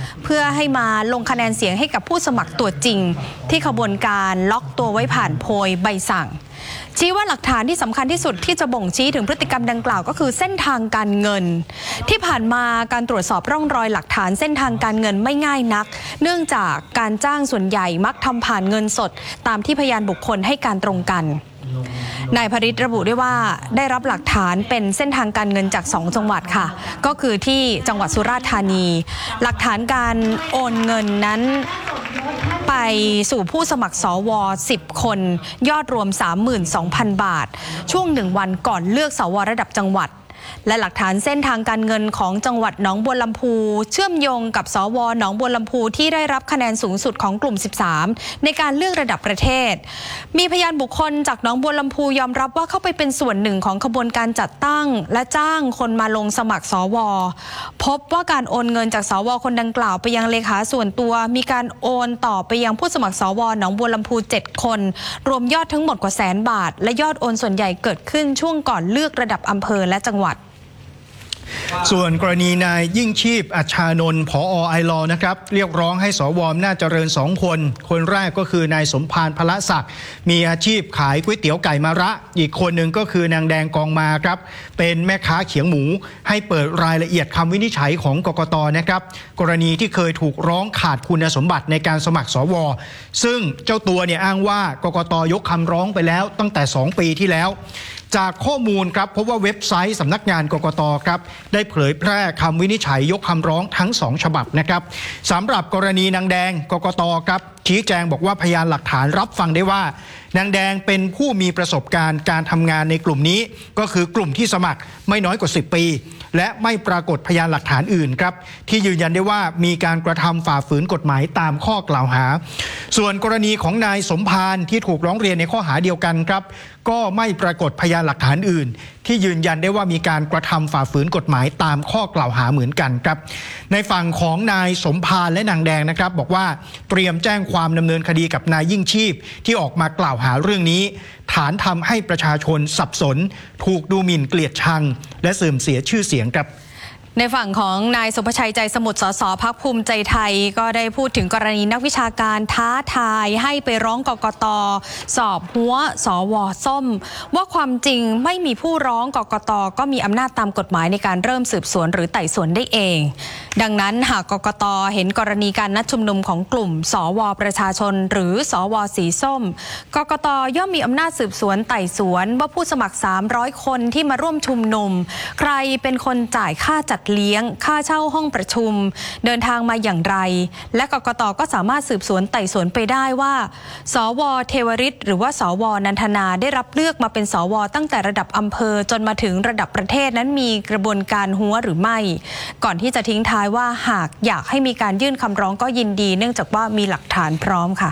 เพื่อให้มาลงคะแนนเสียงให้กับผู้สมัครตัวจริงที่ขบวนการล็อกตัวไว้ผ่านโพยใบสั่งชี้ว่าหลักฐานที่สำคัญที่สุดที่จะบ่งชี้ถึงพฤติกรรมดังกล่าวก็คือเส้นทางการเงินที่ผ่านมาการตรวจสอบร่องรอยหลักฐานเส้นทางการเงินไม่ง่ายนักเนื่องจากการจ้างส่วนใหญ่มักทำผ่านเงินสดตามที่พยานบุคคลให้การตรงกันนายพริตระบุด้วยว่าได้รับหลักฐานเป็นเส้นทางการเงินจาก2จังหวัดค่ะก็คือที่จังหวัดสุราษฎร์ธานีหลักฐานการโอนเงินนั้นไปสู่ผู้สมัครสว10 คนยอดรวม 32,000 บาทช่วง1 วันก่อนเลือกสวระดับจังหวัดและหลักฐานเส้นทางการเงินของจังหวัดหนองบัวลำพูเชื่อมโยงกับสวหนองบัวลำพูที่ได้รับคะแนนสูงสุดของกลุ่ม13ในการเลือกระดับประเทศมีพยานบุคคลจากหนองบัวลำพูยอมรับว่าเข้าไปเป็นส่วนหนึ่งของขบวนการจัดตั้งและจ้างคนมาลงสมัครสวพบว่าการโอนเงินจากสวคนดังกล่าวไปยังเลขาส่วนตัวมีการโอนต่อไปยังผู้สมัครสวหนองบัวลำพู7 คนรวมยอดทั้งหมดกว่า100,000 บาทและยอดโอนส่วนใหญ่เกิดขึ้นช่วงก่อนเลือกระดับอำเภอและจังหวัดส่วนกรณีนายยิ่งชีพอัชชานนท์ผอ.ไอลอนะครับเรียกร้องให้สว.อำนาจเจริญ2 คนคนแรกก็คือนายสมภารพละศักดิ์มีอาชีพขายก๋วยเตี๋ยวไก่มะระอีกคนหนึ่งก็คือนางแดงกองมาครับเป็นแม่ค้าเขียงหมูให้เปิดรายละเอียดคำวินิจฉัยของกกต.นะครับกรณีที่เคยถูกร้องขาดคุณสมบัติในการสมัครสว.ซึ่งเจ้าตัวเนี่ยอ้างว่ากกต.ยกคำร้องไปแล้วตั้งแต่2 ปีที่แล้วจากข้อมูลครับพบว่าเว็บไซต์สำนักงานกกต.ครับได้เผยแพร่คำวินิจฉัยยกคำร้องทั้ง2 ฉบับนะครับสำหรับกรณีนางแดงกกต.ครับชี้แจงบอกว่าพยานหลักฐานรับฟังได้ว่านางแดงเป็นผู้มีประสบการณ์การทำงานในกลุ่มนี้ก็คือกลุ่มที่สมัครไม่น้อยกว่า10 ปีและไม่ปรากฏพยานหลักฐานอื่นครับที่ยืนยันได้ว่ามีการกระทำฝ่าฝืนกฎหมายตามข้อกล่าวหาส่วนกรณีของนายสมภารที่ถูกร้องเรียนในข้อหาเดียวกันครับก็ไม่ปรากฏพยานหลักฐานอื่นที่ยืนยันได้ว่ามีการกระทำฝ่าฝืนกฎหมายตามข้อกล่าวหาเหมือนกันครับในฝั่งของนายสมภารและนางแดงนะครับบอกว่าเตรียมแจ้งความดำเนินคดีกับนายยิ่งชีพที่ออกมากล่าวหาเรื่องนี้ฐานทำให้ประชาชนสับสนถูกดูหมิ่นเกลียดชังและเสื่อมเสียชื่อเสียงครับในฝั่งของนายสุภชัยใจสมุทรสสพรรคภูมิใจไทยก็ได้พูดถึงกรณีนักวิชาการท้าทายให้ไปร้องกกต.สอบหัวสว.ส้มว่าความจริงไม่มีผู้ร้องกกต.ก็มีอำนาจตามกฎหมายในการเริ่มสืบสวนหรือไต่สวนได้เองดังนั้นหากกกต.เห็นกรณีการนัดชุมนุมของกลุ่มสว.ประชาชนหรือสว.สีส้มกกต.ย่อมมีอำนาจสืบสวนไต่สวนว่าผู้สมัคร300 คนที่มาร่วมชุมนุมใครเป็นคนจ่ายค่าจัดเลี้ยงค่าเช่าห้องประชุมเดินทางมาอย่างไรและกกต.ก็สามารถสืบสวนไต่สวนไปได้ว่าสว.เทวฤทธิ์หรือว่าสว.นันทนาได้รับเลือกมาเป็นสว.ตั้งแต่ระดับอำเภอจนมาถึงระดับประเทศนั้นมีกระบวนการหัวหรือไม่ก่อนที่จะทิ้งท้ายว่าหากอยากให้มีการยื่นคำร้องก็ยินดีเนื่องจากว่ามีหลักฐานพร้อมค่ะ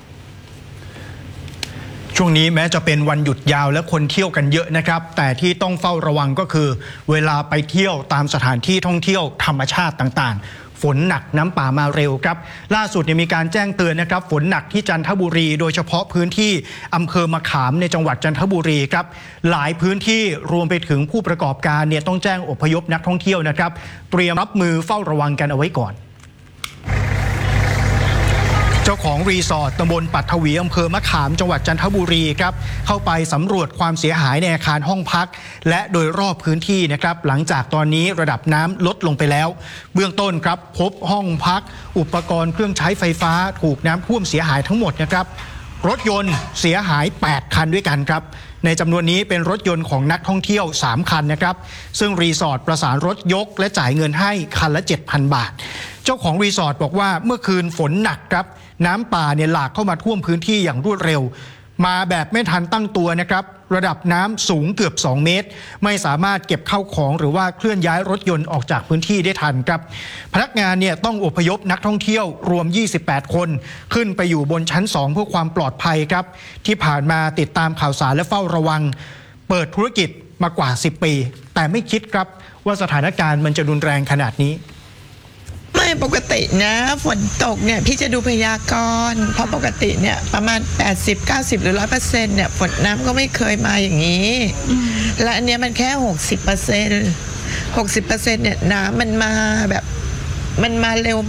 ช่วงนี้แม้จะเป็นวันหยุดยาวและคนเที่ยวกันเยอะนะครับแต่ที่ต้องเฝ้าระวังก็คือเวลาไปเที่ยวตามสถานที่ท่องเที่ยวธรรมชาติต่างๆฝนหนักน้ำป่ามาเร็วครับล่าสุดมีการแจ้งเตือนนะครับฝนหนักที่จันทบุรีโดยเฉพาะพื้นที่อำเภอมะขามในจังหวัดจันทบุรีครับหลายพื้นที่รวมไปถึงผู้ประกอบการต้องแจ้งอพยพนักท่องเที่ยวนะครับเตรียมรับมือเฝ้าระวังกันเอาไว้ก่อนเจ้าของรีสอร์ทตำบลปัทวีอำเภอมะขามจังหวัดจันทบุรีครับเข้าไปสำรวจความเสียหายในอาคารห้องพักและโดยรอบพื้นที่นะครับหลังจากตอนนี้ระดับน้ำลดลงไปแล้วเบื้องต้นครับพบห้องพักอุปกรณ์เครื่องใช้ไฟฟ้าถูกน้ำท่วมเสียหายทั้งหมดนะครับรถยนต์เสียหาย8 คันด้วยกันครับในจำนวนนี้เป็นรถยนต์ของนักท่องเที่ยว3 คันนะครับซึ่งรีสอร์ทประสานรถยกและจ่ายเงินให้คันละ 7,000 บาทเจ้าของรีสอร์ทบอกว่าเมื่อคืนฝนหนักครับน้ำป่าหลากเข้ามาท่วมพื้นที่อย่างรวดเร็วมาแบบไม่ทันตั้งตัวนะครับระดับน้ำสูงเกือบ2 เมตรไม่สามารถเก็บเข้าของหรือว่าเคลื่อนย้ายรถยนต์ออกจากพื้นที่ได้ทันครับพนักงานต้องอพยพนักท่องเที่ยวรวม28 คนขึ้นไปอยู่บนชั้น2เพื่อความปลอดภัยครับที่ผ่านมาติดตามข่าวสารและเฝ้าระวังเปิดธุรกิจมากว่า10 ปีแต่ไม่คิดครับว่าสถานการณ์มันจะรุนแรงขนาดนี้ไม่ปกตินะฝนตกพี่จะดูพยากรณ์เพราะปกติประมาณ80 90 หรือ 100% ฝนน้ำก็ไม่เคยมาอย่างนี้และอันนี้มันแค่ 60% 60% น้ำมันมาแบบมันมาเร็ว